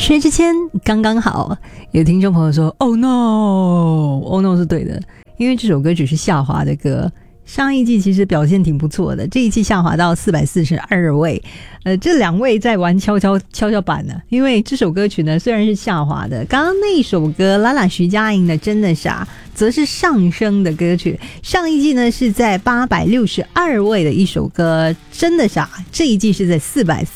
薛之谦刚刚好。有听众朋友说 Oh no Oh no 是对的，因为这首歌曲是下滑的歌，上一季其实表现挺不错的，这一季下滑到442位，这两位在玩跷跷板呢。因为这首歌曲呢虽然是下滑的，刚刚那首歌拉拉徐佳莹的真的傻则是上升的歌曲，上一季呢是在862位的一首歌真的傻，这一季是在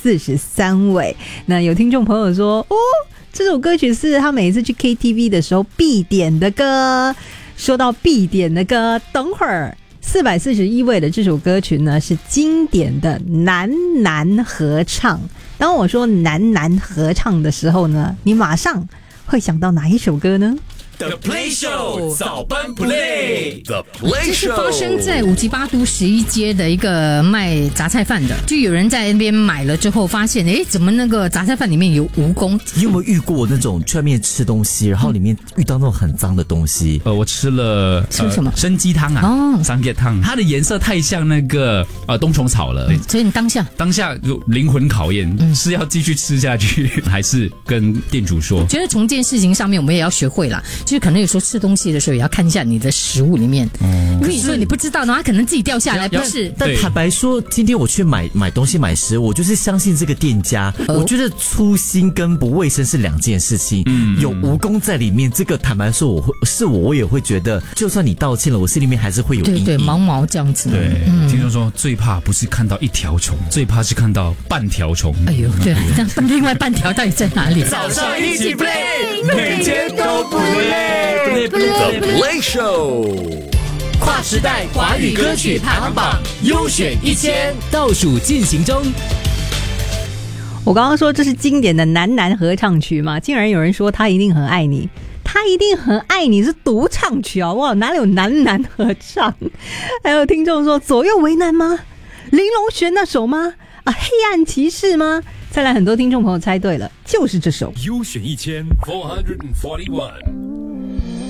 443位。那有听众朋友说这首歌曲是他每一次去 KTV 的时候必点的歌。说到必点的歌，等会儿441位的这首歌曲呢是经典的男男合唱。当我说男男合唱的时候呢，你马上会想到哪一首歌呢 ？The Play Show 早班 Play The Play Show 这是发生在五级八都11街的一个卖杂菜饭的，就有人在那边买了之后发现，怎么那个杂菜饭里面有蜈蚣？ 你有没有遇过那种去外面吃东西，然后里面遇到那种很脏的东西？ 我吃了什么参鸡汤啊，三叶汤，它的颜色太像那个冬虫草了， 所以你当下就灵魂考验，是要继续吃下去，还是跟店主说？ 觉得从这件事情上面我们也要学会啦，就是可能有时候吃东西的时候也要看一下你的食物里面，因为你说你不知道的话，可能自己掉下来，不是？ 但坦白说，今天我去买东西买食物，我就是相信这个店家。我觉得粗心跟不卫生是两件事情。有蜈蚣在里面，这个坦白说，我也会觉得，就算你道歉了，我心里面还是会有阴影。 对，毛毛这样子。 对，听说最怕不是看到一条虫，最怕是看到半条虫。 哎呦，对，那另外半条到底在哪里？ 早上一起 play， 每天都不累。The Play Show， 跨时代华语歌曲排行榜优选1000倒数进行中。 我刚刚说这是经典的男男合唱曲嘛，竟然有人说他一定很爱你，他一定很爱你是独唱曲啊！哇，哪里有男男合唱？还有听众说左右为难吗？玲珑弦那首吗？黑暗骑士吗？再来很多听众朋友猜对了，就是这首优选1000 441